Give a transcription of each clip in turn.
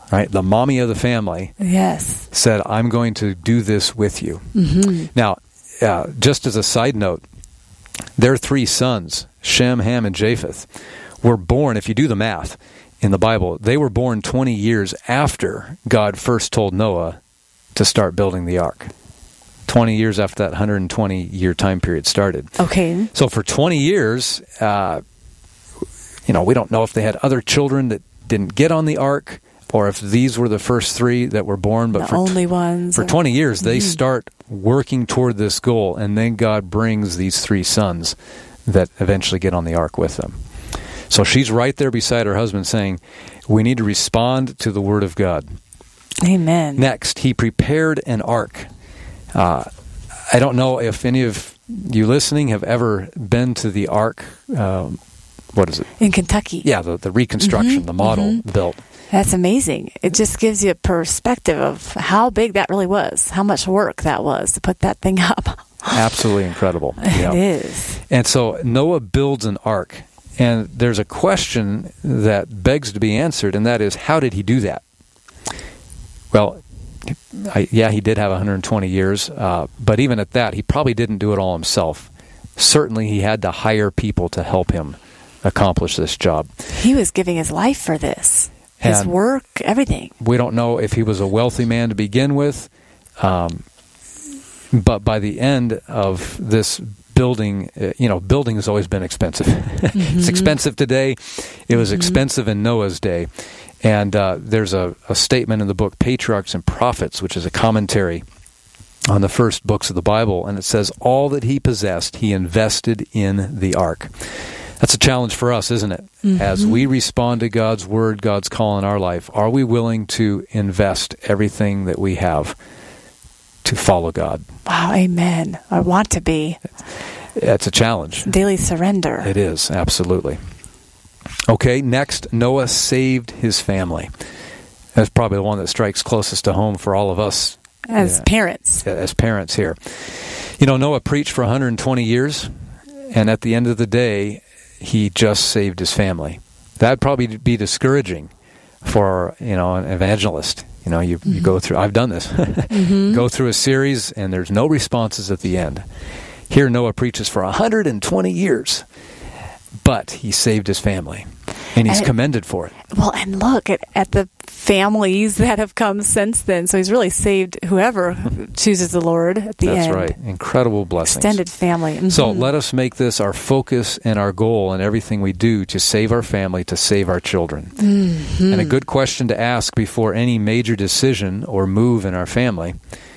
right? The mommy of the family, yes, said, I'm going to do this with you. Now, just as a side note, their 3 sons, Shem, Ham, and Japheth, were born, if you do the math in the Bible, they were born 20 years after God first told Noah to start building the ark. 20 years after that 120-year time period started. Okay. So for 20 years, we don't know if they had other children that didn't get on the ark, or if these were the first 3 that were born. But for 20 years, they start working toward this goal, and then God brings these 3 sons that eventually get on the ark with them. So she's right there beside her husband saying, we need to respond to the Word of God. Amen. Next, he prepared an ark. I don't know if any of you listening have ever been to the ark. What is it? In Kentucky. Yeah, the reconstruction, the model built. That's amazing. It just gives you a perspective of how big that really was, how much work that was to put that thing up. Absolutely incredible. It is. And so Noah builds an ark. And there's a question that begs to be answered, and that is, how did he do that? Well, he did have 120 years, but even at that, he probably didn't do it all himself. Certainly, he had to hire people to help him accomplish this job. He was giving his life for this, his work, everything. We don't know if he was a wealthy man to begin with, but by the end of this building, building has always been expensive. It's expensive today. It was expensive in Noah's day. And there's a statement in the book Patriarchs and Prophets, which is a commentary on the first books of the Bible, and it says, all that he possessed, he invested in the ark. That's a challenge for us, isn't it? As we respond to God's Word, God's call in our life, are we willing to invest everything that we have to follow God? Wow, amen. I want to be. It's a challenge. Daily surrender. It is, absolutely. Okay, next, Noah saved his family. That's probably the one that strikes closest to home for all of us. As parents. As parents here. Noah preached for 120 years, and at the end of the day, he just saved his family. That'd probably be discouraging for, an evangelist. You go through, I've done this, go through a series, and there's no responses at the end. Here, Noah preaches for 120 years, but he saved his family, and he's commended for it. Well, and look at the families that have come since then. So he's really saved whoever chooses the Lord at the end. That's right. Incredible blessings. Extended family. So let us make this our focus and our goal in everything we do to save our family, to save our children. And a good question to ask before any major decision or move in our family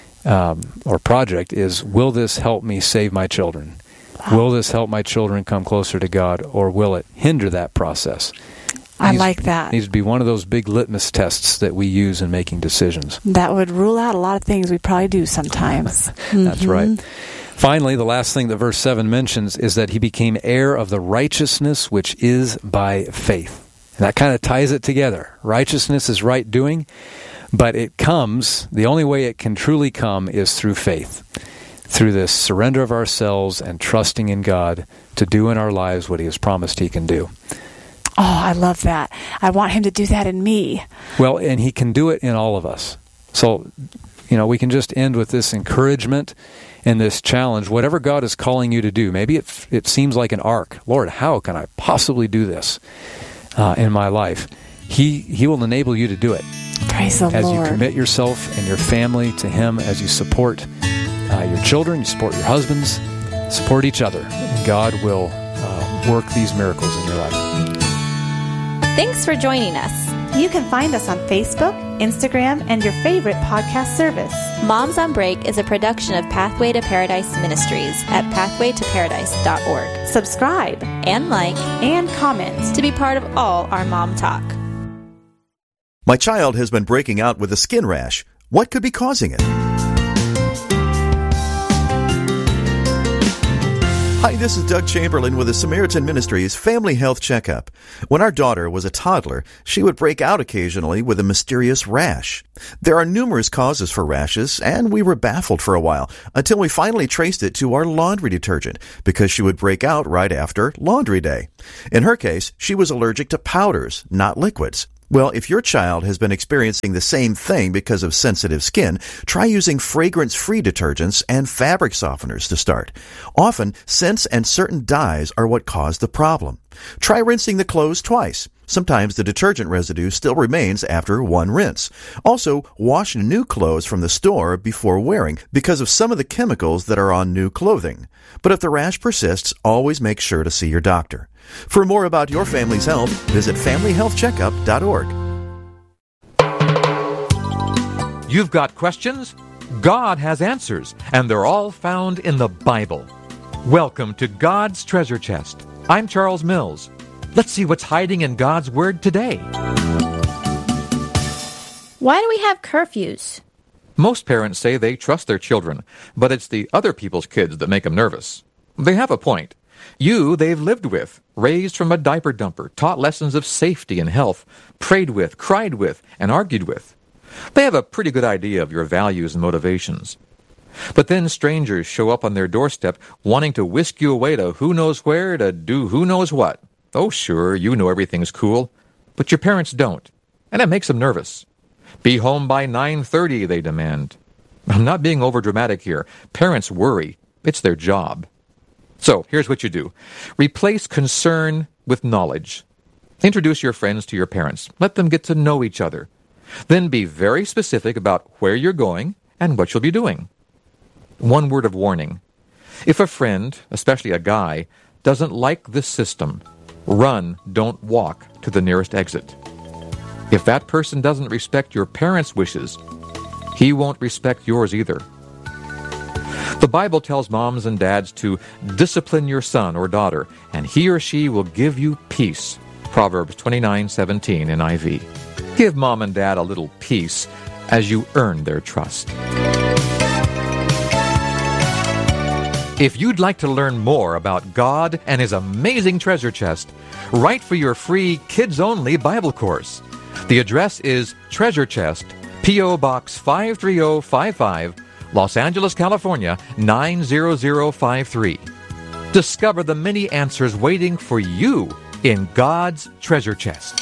or project is, will this help me save my children? Wow. Will this help my children come closer to God, or will it hinder that process? I like that. It needs to be one of those big litmus tests that we use in making decisions. That would rule out a lot of things we probably do sometimes. That's right. Finally, the last thing that verse 7 mentions is that he became heir of the righteousness which is by faith. And that kind of ties it together. Righteousness is right doing, but the only way it can truly come is through faith. Through this surrender of ourselves and trusting in God to do in our lives what he has promised he can do. Oh, I love that. I want him to do that in me. Well, and he can do it in all of us. So, we can just end with this encouragement and this challenge. Whatever God is calling you to do, maybe it seems like an ark. Lord, how can I possibly do this in my life? He will enable you to do it. Praise the Lord. As you commit yourself and your family to him, as you support your children, you support your husbands, support each other. God will work these miracles in your life. Thanks for joining us. You can find us on Facebook, Instagram, and your favorite podcast service. Moms on Break is a production of Pathway to Paradise Ministries at pathwaytoparadise.org. Subscribe and like and comment to be part of all our mom talk. My child has been breaking out with a skin rash. What could be causing it? Hi, this is Doug Chamberlain with the Samaritan Ministries Family Health Checkup. When our daughter was a toddler, she would break out occasionally with a mysterious rash. There are numerous causes for rashes, and we were baffled for a while until we finally traced it to our laundry detergent because she would break out right after laundry day. In her case, she was allergic to powders, not liquids. Well, if your child has been experiencing the same thing because of sensitive skin, try using fragrance-free detergents and fabric softeners to start. Often, scents and certain dyes are what cause the problem. Try rinsing the clothes twice. Sometimes the detergent residue still remains after one rinse. Also, wash new clothes from the store before wearing because of some of the chemicals that are on new clothing. But if the rash persists, always make sure to see your doctor. For more about your family's health, visit FamilyHealthCheckup.org. You've got questions? God has answers, and they're all found in the Bible. Welcome to God's Treasure Chest. I'm Charles Mills. Let's see what's hiding in God's Word today. Why do we have curfews? Most parents say they trust their children, but it's the other people's kids that make them nervous. They have a point. You, they've lived with, raised from a diaper dumper, taught lessons of safety and health, prayed with, cried with, and argued with. They have a pretty good idea of your values and motivations. But then strangers show up on their doorstep wanting to whisk you away to who knows where to do who knows what. Oh, sure, you know everything's cool, but your parents don't, and it makes them nervous. Be home by 9:30, they demand. I'm not being overdramatic here. Parents worry. It's their job. So, here's what you do. Replace concern with knowledge. Introduce your friends to your parents. Let them get to know each other. Then be very specific about where you're going and what you'll be doing. One word of warning. If a friend, especially a guy, doesn't like this system, run, don't walk to the nearest exit. If that person doesn't respect your parents' wishes, he won't respect yours either. The Bible tells moms and dads to discipline your son or daughter, and he or she will give you peace. Proverbs 29:17 NIV. Give mom and dad a little peace as you earn their trust. If you'd like to learn more about God and His amazing treasure chest, write for your free kids-only Bible course. The address is Treasure Chest, P.O. Box 53055, Los Angeles, California, 90053. Discover the many answers waiting for you in God's treasure chest.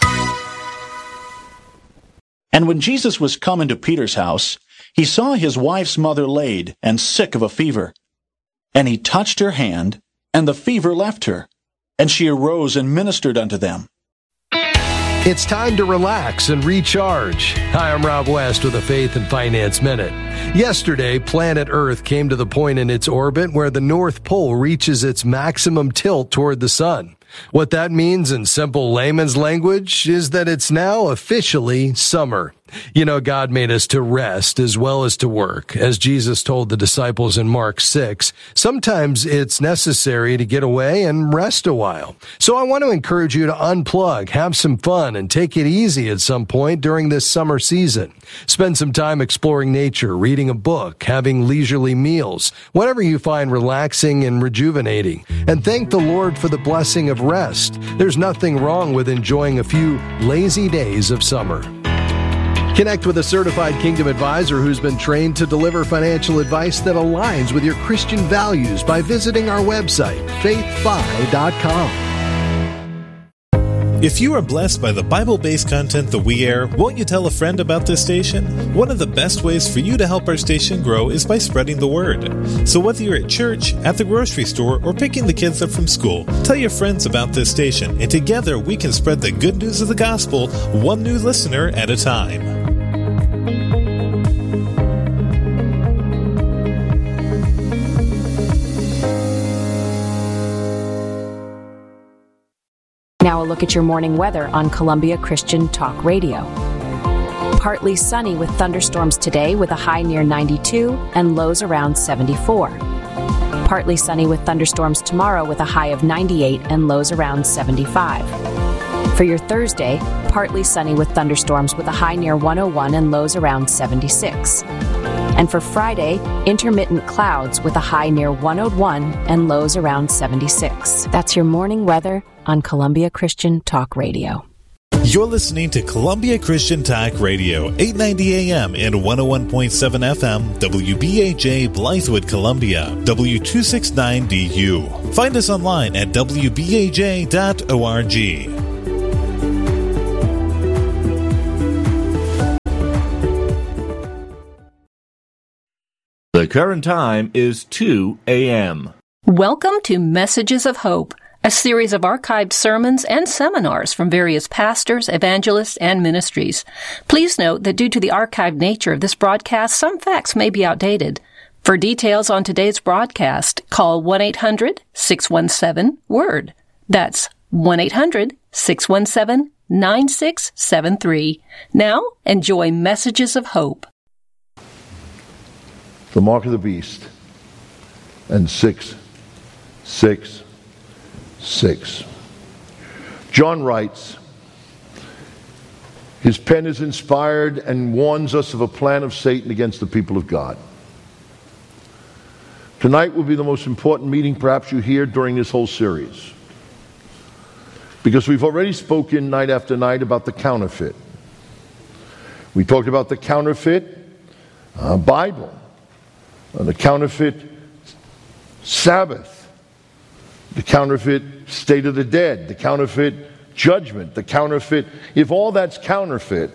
And when Jesus was come into Peter's house, he saw his wife's mother laid and sick of a fever. And he touched her hand, and the fever left her, and she arose and ministered unto them. It's time to relax and recharge. Hi, I'm Rob West with a Faith and Finance Minute. Yesterday, planet Earth came to the point in its orbit where the North Pole reaches its maximum tilt toward the sun. What that means in simple layman's language is that it's now officially summer. You know, God made us to rest as well as to work. As Jesus told the disciples in Mark 6, sometimes it's necessary to get away and rest a while. So I want to encourage you to unplug, have some fun, and take it easy at some point during this summer season. Spend some time exploring nature, reading a book, having leisurely meals, whatever you find relaxing and rejuvenating. And thank the Lord for the blessing of rest. There's nothing wrong with enjoying a few lazy days of summer. Connect with a certified Kingdom advisor who's been trained to deliver financial advice that aligns with your Christian values by visiting our website, faithfi.com. If you are blessed by the Bible-based content that we air, won't you tell a friend about this station? One of the best ways for you to help our station grow is by spreading the word. So whether you're at church, at the grocery store, or picking the kids up from school, tell your friends about this station, and together we can spread the good news of the gospel, one new listener at a time. Now a look at your morning weather on Columbia Christian Talk Radio. Partly sunny with thunderstorms today with a high near 92 and lows around 74. Partly sunny with thunderstorms tomorrow with a high of 98 and lows around 75. For your Thursday, partly sunny with thunderstorms with a high near 101 and lows around 76. And for Friday, intermittent clouds with a high near 101 and lows around 76. That's your morning weather on Columbia Christian Talk Radio. You're listening to Columbia Christian Talk Radio, 890 AM and 101.7 FM, WBAJ Blythewood, Columbia, W269DU. Find us online at WBAJ.org. The current time is 2 a.m. Welcome to Messages of Hope, a series of archived sermons and seminars from various pastors, evangelists, and ministries. Please note that due to the archived nature of this broadcast, some facts may be outdated. For details on today's broadcast, call 1-800-617-WORD. That's 1-800-617-9673. Now, enjoy Messages of Hope. The mark of the beast, and 666. John writes, his pen is inspired and warns us of a plan of Satan against the people of God. Tonight will be the most important meeting perhaps you hear during this whole series, because we've already spoken night after night about the counterfeit. We talked about the counterfeit Bible, the counterfeit Sabbath, the counterfeit state of the dead, the counterfeit judgment, the counterfeit. If all that's counterfeit,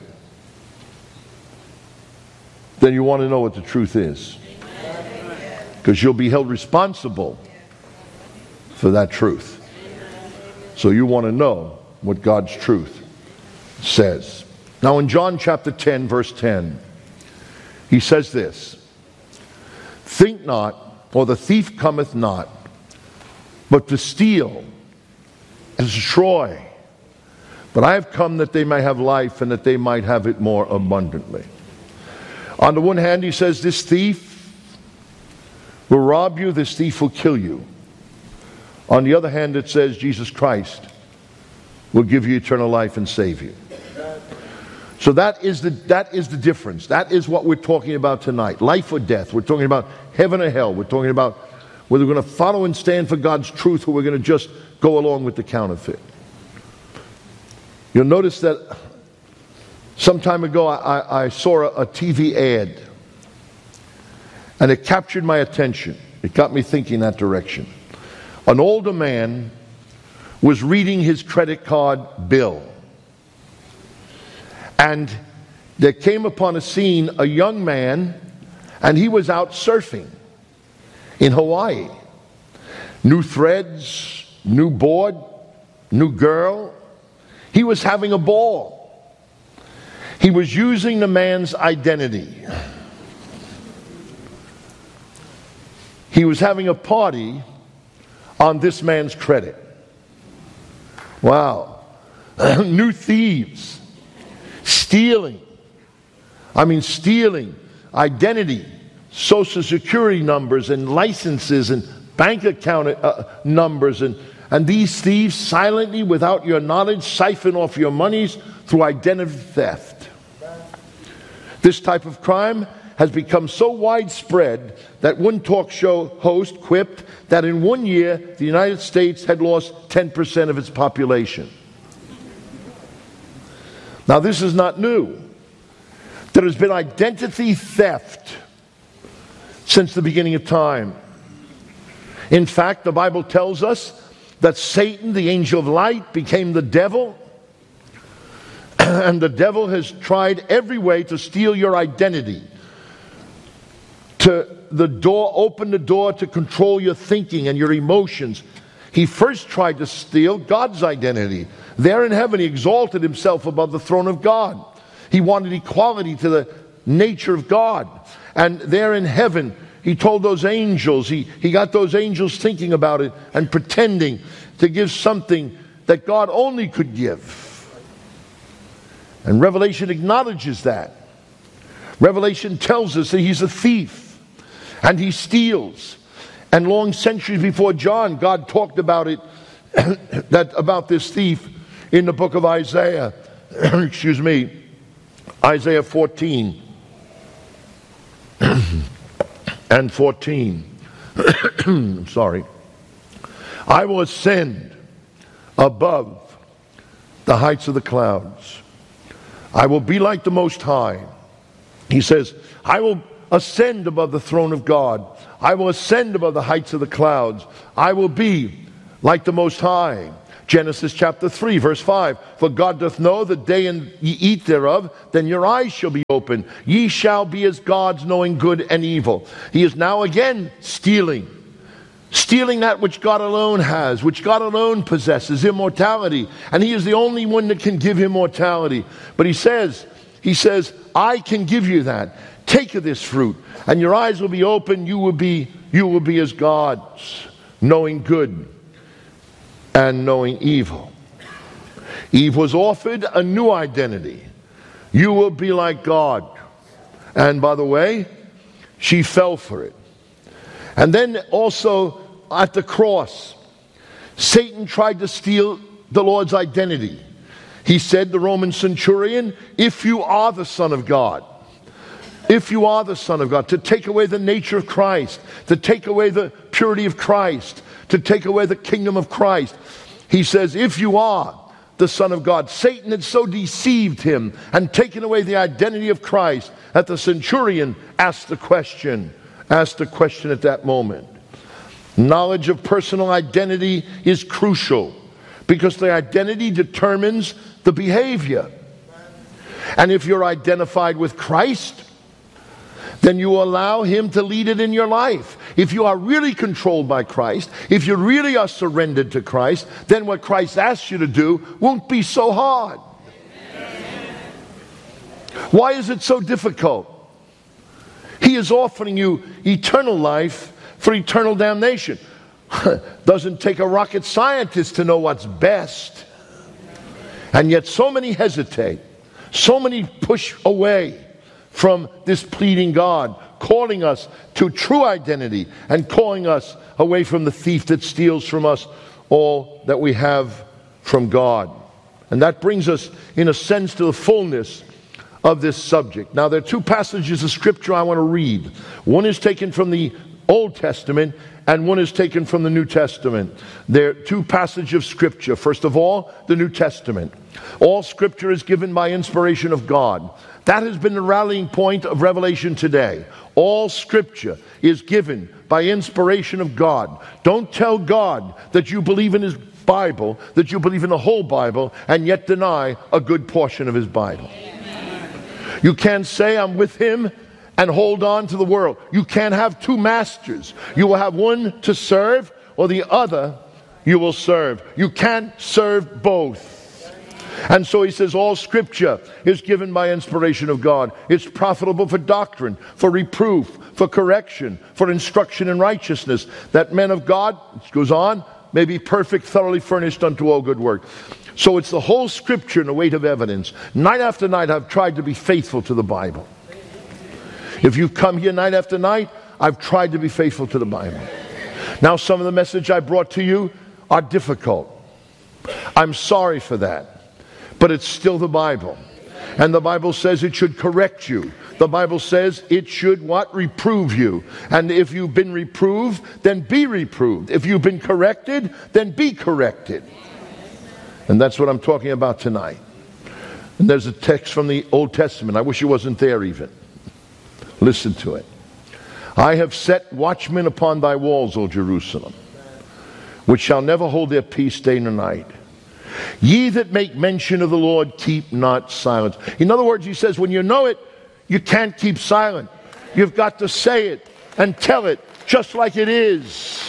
then you want to know what the truth is, because you'll be held responsible for that truth. So you want to know what God's truth says. Now in John chapter 10, verse 10, he says this, "Think not, or the thief cometh not, but to steal and destroy. But I have come that they may have life, and that they might have it more abundantly." On the one hand, he says this thief will rob you, this thief will kill you. On the other hand, it says Jesus Christ will give you eternal life and save you. So that is the difference. That is what we're talking about tonight. Life or death. We're talking about heaven or hell. We're talking about whether we're going to follow and stand for God's truth, or we're going to just go along with the counterfeit. You'll notice that some time ago I saw a TV ad, and it captured my attention. It got me thinking that direction. An older man was reading his credit card bill, and there came upon a scene a young man, and he was out surfing in Hawaii. New threads, new board, new girl. He was having a ball. He was using the man's identity. He was having a party on this man's credit. Wow. New thieves. Stealing. Stealing identity, social security numbers and licenses and bank account numbers. And these thieves silently, without your knowledge, siphon off your monies through identity theft. This type of crime has become so widespread that one talk show host quipped that in 1 year, the United States had lost 10% of its population. Now, this is not new. There has been identity theft since the beginning of time. In fact, the Bible tells us that Satan, the angel of light, became the devil, and the devil has tried every way to steal your identity, open the door to control your thinking and your emotions. He first tried to steal God's identity. There in heaven, he exalted himself above the throne of God. He wanted equality to the nature of God. And there in heaven, he told those angels, he got those angels thinking about it and pretending to give something that God only could give. And Revelation acknowledges that. Revelation tells us that he's a thief and he steals. And long centuries before John, God talked about it, about this thief in the book of Isaiah. Excuse me, Isaiah 14 and 14. I'm sorry. I will ascend above the heights of the clouds. I will be like the Most High. He says, I will ascend above the throne of God. I will ascend above the heights of the clouds. I will be like the Most High. Genesis chapter 3, verse 5. For God doth know the day and ye eat thereof, then your eyes shall be opened. Ye shall be as gods, knowing good and evil. He is now again stealing that which God alone has, which God alone possesses, immortality. And he is the only one that can give immortality. But he says, I can give you that. Take of this fruit, and your eyes will be open. You will be as gods, knowing good and knowing evil. Eve was offered a new identity. You will be like God. And by the way, she fell for it. And then also at the cross, Satan tried to steal the Lord's identity. He said, the Roman centurion, if you are the Son of God, if you are the Son of God, to take away the nature of Christ, to take away the purity of Christ, to take away the kingdom of Christ. He says, if you are the Son of God. Satan had so deceived him and taken away the identity of Christ that the centurion asked the question at that moment. Knowledge of personal identity is crucial because the identity determines the behavior. And if you're identified with Christ, then you allow him to lead it in your life. If you are really controlled by Christ, if you really are surrendered to Christ, then what Christ asks you to do won't be so hard. Why is it so difficult? He is offering you eternal life for eternal damnation. Doesn't take a rocket scientist to know what's best. And yet so many hesitate. So many push away from this pleading God, calling us to true identity and calling us away from the thief that steals from us all that we have from God. And that brings us, in a sense, to the fullness of this subject. Now, there are two passages of Scripture I want to read. One is taken from the Old Testament and one is taken from the New Testament. There are two passages of Scripture. First of all, the New Testament. All Scripture is given by inspiration of God. That has been the rallying point of Revelation today. All Scripture is given by inspiration of God. Don't tell God that you believe in His Bible, that you believe in the whole Bible, and yet deny a good portion of His Bible. You can't say, I'm with Him, and hold on to the world. You can't have two masters. You will have one to serve, or the other you will serve. You can't serve both. And so he says all Scripture is given by inspiration of God. It's profitable for doctrine, for reproof, for correction, for instruction in righteousness, that men of God, it goes on, may be perfect, thoroughly furnished unto all good work. So it's the whole Scripture in a weight of evidence. Night after night I've tried to be faithful to the Bible. If you've come here night after night, I've tried to be faithful to the Bible. Now some of the message I brought to you are difficult. I'm sorry for that. But it's still the Bible. And the Bible says it should correct you. The Bible says it should what? Reprove you. And if you've been reproved, then be reproved. If you've been corrected, then be corrected. And that's what I'm talking about tonight. And there's a text from the Old Testament. I wish it wasn't there even. Listen to it. I have set watchmen upon thy walls, O Jerusalem, which shall never hold their peace day nor night. Ye that make mention of the Lord, keep not silence. In other words, he says, when you know it, you can't keep silent. You've got to say it and tell it just like it is.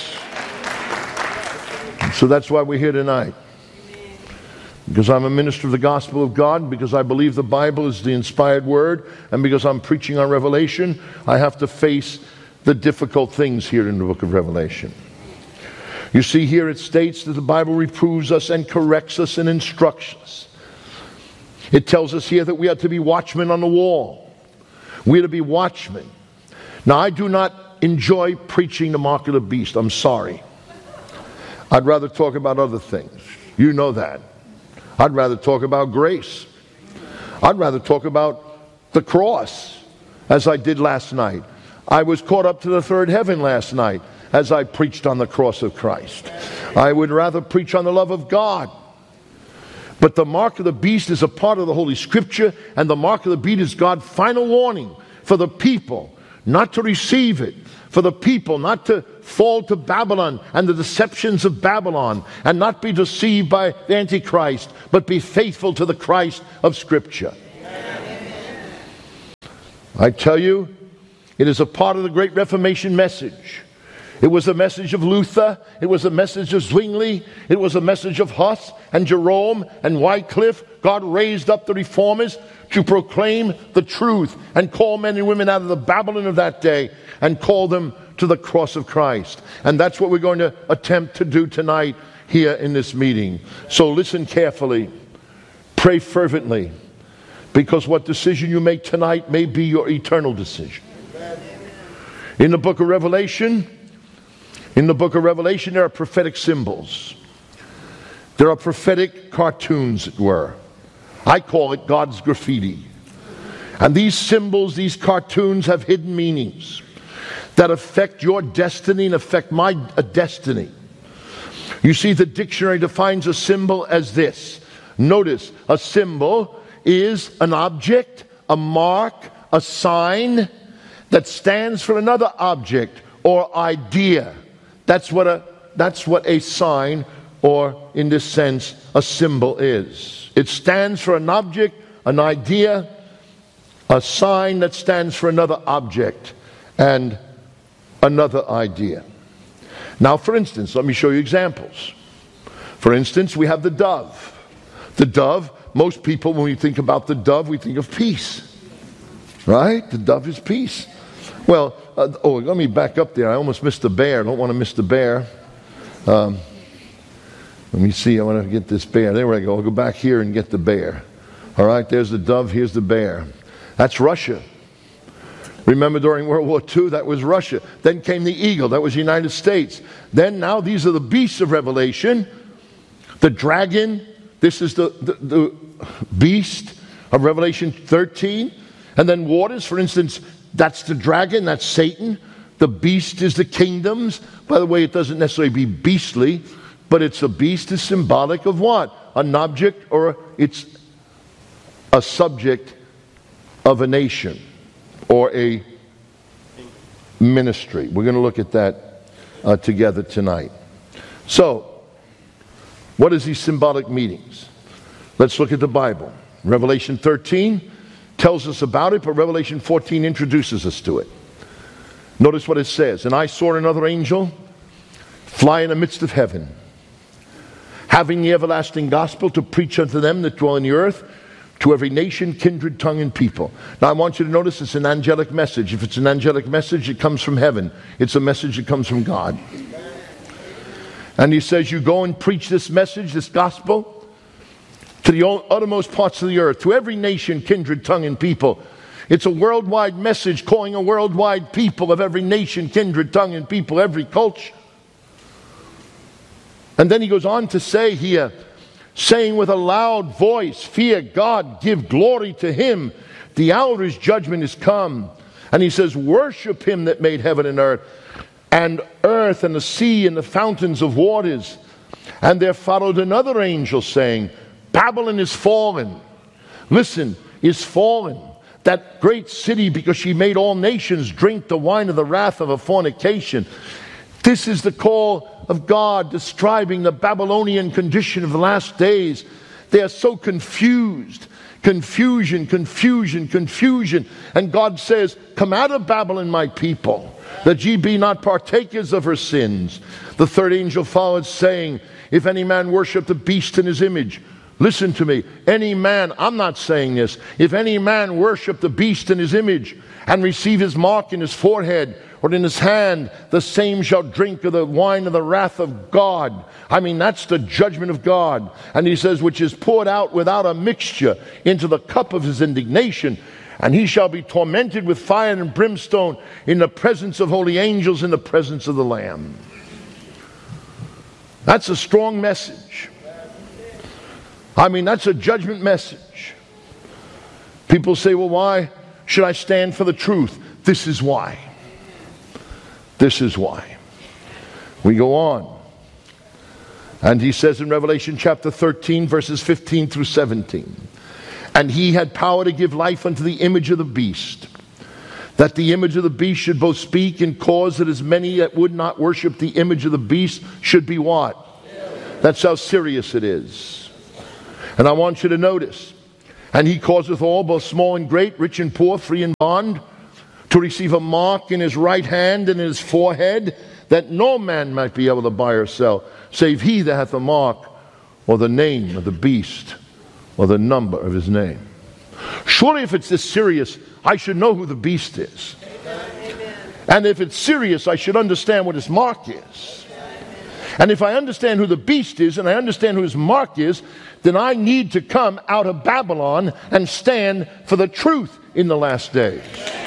So that's why we're here tonight. Because I'm a minister of the gospel of God, because I believe the Bible is the inspired word, and because I'm preaching on Revelation, I have to face the difficult things here in the book of Revelation. You see, here it states that the Bible reproves us and corrects us and instructs us. It tells us here that we are to be watchmen on the wall. We are to be watchmen. Now, I do not enjoy preaching the mark of the beast. I'm sorry. I'd rather talk about other things. You know that. I'd rather talk about grace. I'd rather talk about the cross, as I did last night. I was caught up to the third heaven last night as I preached on the cross of Christ. I would rather preach on the love of God. But the mark of the beast is a part of the Holy Scripture, and the mark of the beast is God's final warning for the people not to receive it, for the people not to fall to Babylon and the deceptions of Babylon, and not be deceived by the Antichrist, but be faithful to the Christ of Scripture. I tell you, it is a part of the Great Reformation message. It was a message of Luther, it was a message of Zwingli, it was a message of Huss and Jerome and Wycliffe. God raised up the reformers to proclaim the truth and call men and women out of the Babylon of that day and call them to the cross of Christ. And that's what we're going to attempt to do tonight here in this meeting. So listen carefully, pray fervently, because what decision you make tonight may be your eternal decision. In the book of Revelation, there are prophetic symbols. There are prophetic cartoons, it were. I call it God's graffiti. And these symbols, these cartoons, have hidden meanings that affect your destiny and affect my destiny. You see, the dictionary defines a symbol as this. Notice, a symbol is an object, a mark, a sign that stands for another object or idea. That's what a sign, or in this sense, a symbol is. It stands for an object, an idea, a sign that stands for another object and another idea. Now, for instance, let me show you examples. For instance, we have the dove. The dove, most people, when we think about the dove, we think of peace. Right? The dove is peace. Well, let me back up there. I almost missed the bear. I don't want to miss the bear. Let me see. I want to get this bear. There we go. I'll go back here and get the bear. All right, there's the dove. Here's the bear. That's Russia. Remember during World War II, that was Russia. Then came the eagle. That was the United States. Then now these are the beasts of Revelation. The dragon. This is the beast of Revelation 13. And then waters, for instance, that's the dragon, that's Satan. The beast is the kingdoms. By the way, it doesn't necessarily be beastly, but it's a beast is symbolic of what? An object, or it's a subject of a nation or a ministry. We're going to look at that together tonight. So, what is these symbolic meanings? Let's look at the Bible. Revelation 13 tells us about it, but Revelation 14 introduces us to it. Notice what it says. And I saw another angel fly in the midst of heaven, having the everlasting gospel to preach unto them that dwell in the earth, to every nation, kindred, tongue, and people. Now I want you to notice it's an angelic message. If it's an angelic message, it comes from heaven. It's a message that comes from God. And he says, you go and preach this message, this gospel, to the uttermost parts of the earth, to every nation, kindred, tongue, and people. It's a worldwide message calling a worldwide people of every nation, kindred, tongue, and people, every culture. And then he goes on to say here, saying with a loud voice, fear God, give glory to him. The hour of his judgment is come. And he says, worship him that made heaven and earth and the sea and the fountains of waters. And there followed another angel saying, Babylon is fallen. Listen, is fallen. That great city, because she made all nations drink the wine of the wrath of her fornication. This is the call of God describing the Babylonian condition of the last days. They are so confused. Confusion. And God says, come out of Babylon, my people, that ye be not partakers of her sins. The third angel followed, saying, if any man worship the beast in his image. Listen to me. Any man, I'm not saying this. If any man worship the beast in his image and receive his mark in his forehead or in his hand, the same shall drink of the wine of the wrath of God. I mean, that's the judgment of God. And he says, which is poured out without a mixture into the cup of his indignation. And he shall be tormented with fire and brimstone in the presence of holy angels, in the presence of the Lamb. That's a strong message. I mean, that's a judgment message. People say, well, why should I stand for the truth? This is why. This is why. We go on. And he says in Revelation chapter 13, verses 15 through 17, and he had power to give life unto the image of the beast, that the image of the beast should both speak and cause that as many that would not worship the image of the beast should be what? That's how serious it is. And I want you to notice, and he causeth all, both small and great, rich and poor, free and bond, to receive a mark in his right hand and in his forehead, that no man might be able to buy or sell, save he that hath a mark, or the name of the beast, or the number of his name. Surely if it's this serious, I should know who the beast is. And if it's serious, I should understand what his mark is. And if I understand who the beast is, and I understand who his mark is, then I need to come out of Babylon and stand for the truth in the last days.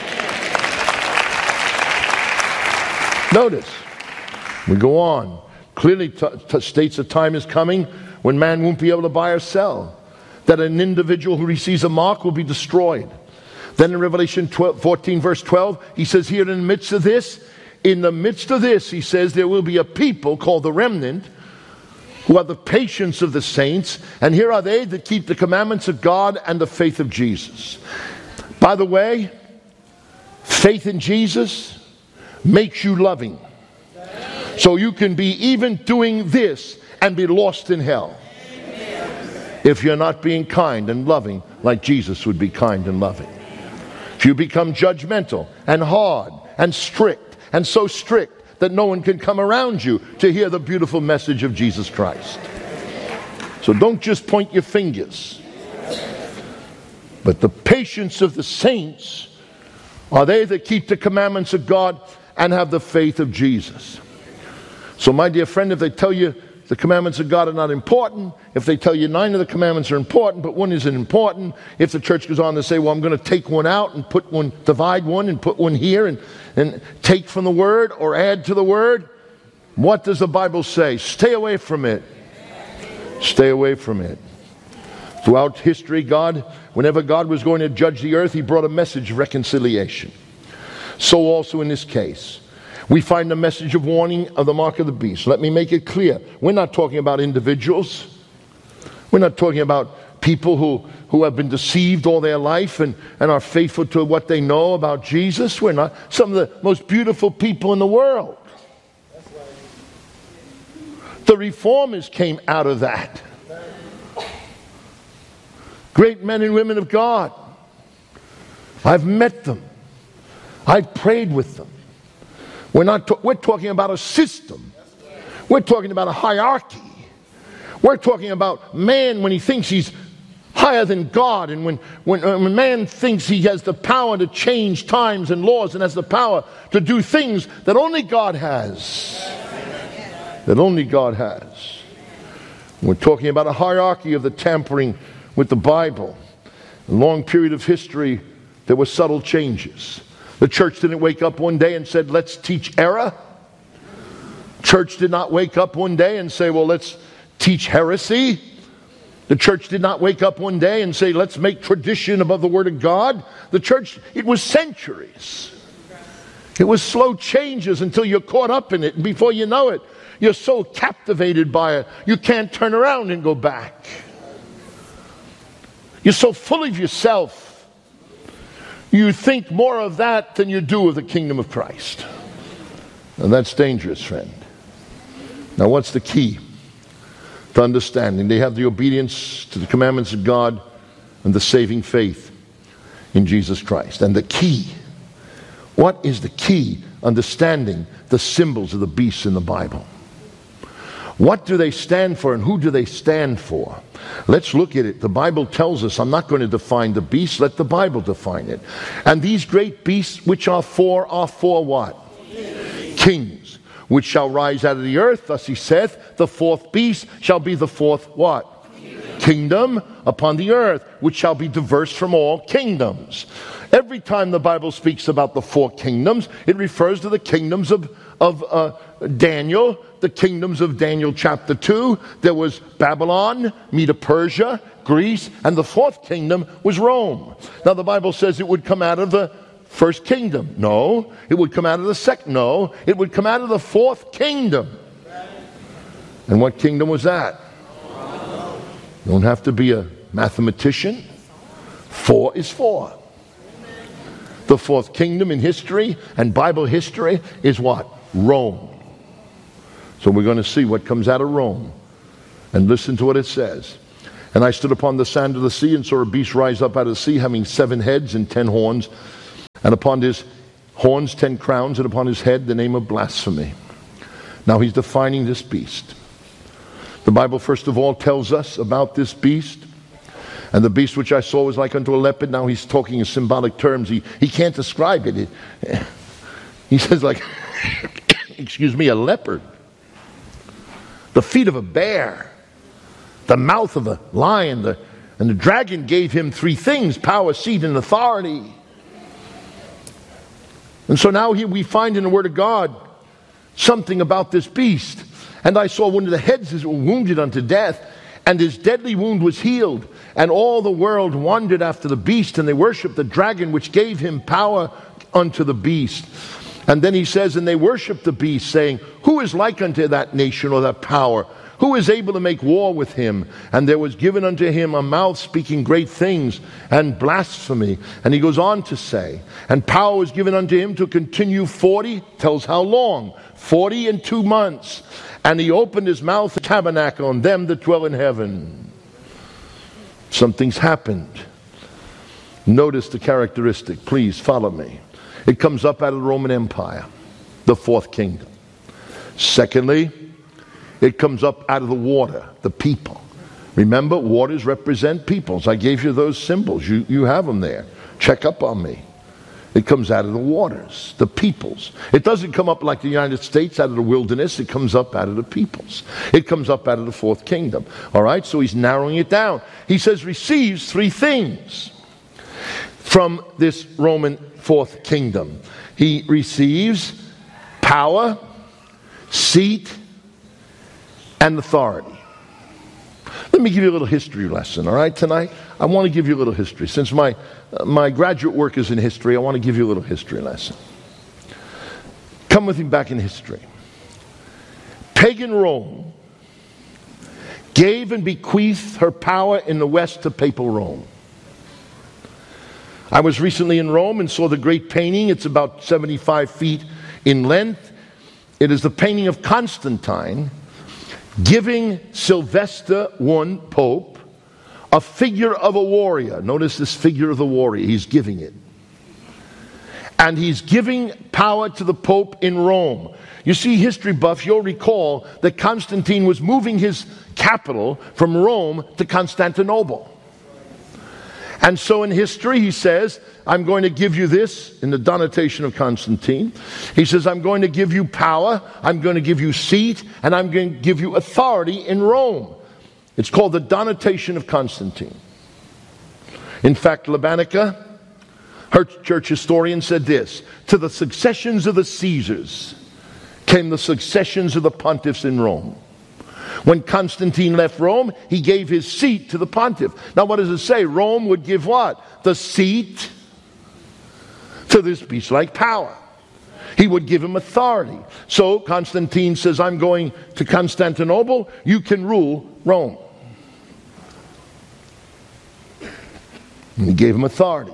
Notice, we go on. Clearly states a time is coming when man won't be able to buy or sell. That an individual who receives a mark will be destroyed. Then in Revelation 14 verse 12, he says here in the midst of this, he says there will be a people called the remnant who have the patience of the saints, and here are they that keep the commandments of God and the faith of Jesus. By the way, faith in Jesus makes you loving. So you can be even doing this and be lost in hell. If you're not being kind and loving like Jesus would be kind and loving. If you become judgmental and hard and strict and so strict that no one can come around you to hear the beautiful message of Jesus Christ. So don't just point your fingers. But the patience of the saints are they that keep the commandments of God and have the faith of Jesus. So my dear friend, if they tell you the commandments of God are not important, if they tell you 9 of the commandments are important, but one isn't important, if the church goes on to say, well, I'm going to take one out and put one, divide one and put one here and take from the word or add to the word, what does the Bible say? Stay away from it. Stay away from it. Throughout history, whenever God was going to judge the earth, he brought a message of reconciliation. So also in this case. We find the message of warning of the mark of the beast. Let me make it clear. We're not talking about individuals. We're not talking about people who have been deceived all their life and are faithful to what they know about Jesus. We're not. Some of the most beautiful people in the world. The reformers came out of that. Great men and women of God. I've met them. I've prayed with them. We're talking about a system. We're talking about a hierarchy. We're talking about man when he thinks he's higher than God, and when man thinks he has the power to change times and laws and has the power to do things that only God has. That only God has. We're talking about a hierarchy of the tampering with the Bible. A long period of history, there were subtle changes. The church didn't wake up one day and said, let's teach error. Church did not wake up one day and say, well, let's teach heresy. The church did not wake up one day and say, let's make tradition above the Word of God. The church, it was centuries. It was slow changes until you're caught up in it. And before you know it, you're so captivated by it, you can't turn around and go back. You're so full of yourself. You think more of that than you do of the kingdom of Christ. And that's dangerous, friend. Now, what's the key to understanding? They have the obedience to the commandments of God and the saving faith in Jesus Christ. And the key, what is the key? Understanding the symbols of the beasts in the Bible. What do they stand for and who do they stand for? Let's look at it. The Bible tells us, I'm not going to define the beast, let the Bible define it. And these great beasts which are for what? Kings, which shall rise out of the earth, thus he saith, the fourth beast shall be the fourth what? Kingdom upon the earth, which shall be diverse from all kingdoms. Every time the Bible speaks about the 4 kingdoms, it refers to the kingdoms of Daniel, the kingdoms of Daniel chapter 2. There was Babylon, Medo-Persia, Greece, and the 4th kingdom was Rome. Now the Bible says it would come out of the 1st kingdom. No. It would come out of the 2nd. No. It would come out of the 4th kingdom. And what kingdom was that? You don't have to be a mathematician. 4 is 4. The fourth kingdom in history and Bible history is what? Rome. So we're going to see what comes out of Rome. And listen to what it says. And I stood upon the sand of the sea and saw a beast rise up out of the sea, having 7 heads and 10 horns, and upon his horns 10 crowns, and upon his head the name of blasphemy. Now he's defining this beast. The Bible first of all tells us about this beast. And the beast which I saw was like unto a leopard. Now he's talking in symbolic terms. He can't describe it. He says like, excuse me, a leopard. The feet of a bear. The mouth of a lion. And the dragon gave him 3 things: power, seat, and authority. And so now here we find in the Word of God something about this beast. And I saw one of the heads is wounded unto death, and his deadly wound was healed. And all the world wandered after the beast, and they worshipped the dragon, which gave him power unto the beast. And then he says, and they worshipped the beast, saying, who is like unto that nation or that power? Who is able to make war with him? And there was given unto him a mouth speaking great things and blasphemy. And he goes on to say, and power was given unto him to continue 40, tells how long, 40 and 2 months. And he opened his mouth, a tabernacle on them that dwell in heaven. Something's happened. Notice the characteristic. Please follow me. It comes up out of the Roman Empire, the fourth kingdom. Secondly, it comes up out of the water, the people. Remember, waters represent peoples. I gave you those symbols. You have them there. Check up on me. It comes out of the waters, the peoples. It doesn't come up like the United States out of the wilderness. It comes up out of the peoples. It comes up out of the fourth kingdom. All right, so he's narrowing it down. He says receives 3 things from this Roman fourth kingdom. He receives power, seat, and authority. Let me give you a little history lesson, all right, tonight? I want to give you a little history. Since my graduate work is in history, I want to give you a little history lesson. Come with me back in history. Pagan Rome gave and bequeathed her power in the West to papal Rome. I was recently in Rome and saw the great painting. It's about 75 feet in length. It is the painting of Constantine giving Sylvester I, Pope, a figure of a warrior. Notice this figure of the warrior. He's giving it. And he's giving power to the Pope in Rome. You see, history buffs, you'll recall that Constantine was moving his capital from Rome to Constantinople. And so in history he says, I'm going to give you this, in the Donatation of Constantine. He says, I'm going to give you power, I'm going to give you seat, and I'm going to give you authority in Rome. It's called the Donatation of Constantine. In fact, Labanica, her church historian, said this: to the successions of the Caesars came the successions of the pontiffs in Rome. When Constantine left Rome, he gave his seat to the pontiff. Now what does it say? Rome would give what? The seat to this beast-like power. He would give him authority. So Constantine says, I'm going to Constantinople, you can rule Rome. And he gave him authority.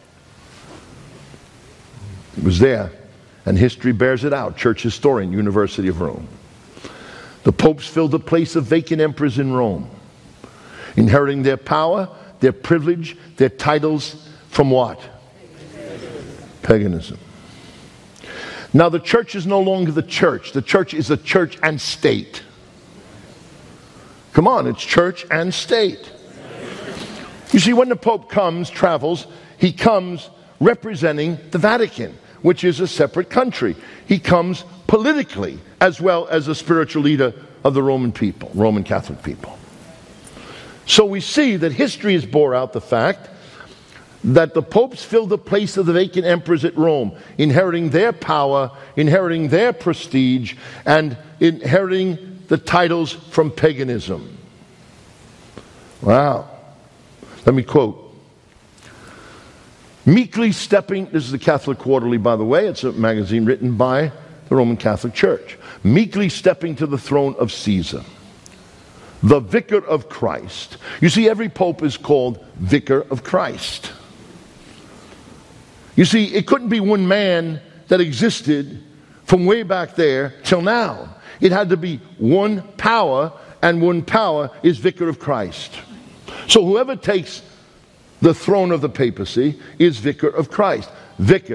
It was there, and history bears it out. Church historian, University of Rome. The popes filled the place of vacant emperors in Rome, inheriting their power, their privilege, their titles from what? Paganism. Now the church is no longer the church. The church is a church and state. Come on, it's church and state. You see, when the Pope travels, he comes representing the Vatican, which is a separate country. He comes politically as well as a spiritual leader of the Roman people, Roman Catholic people. So we see that history has bore out the fact that the popes filled the place of the vacant emperors at Rome, inheriting their power, inheriting their prestige, and inheriting the titles from paganism. Wow. Let me quote. Meekly stepping, this is the Catholic Quarterly, by the way, it's a magazine written by the Roman Catholic Church. Meekly stepping to the throne of Caesar, the Vicar of Christ. You see, every pope is called Vicar of Christ. You see, it couldn't be one man that existed from way back there till now. It had to be one power, and one power is Vicar of Christ. So whoever takes the throne of the papacy is Vicar of Christ. Vicar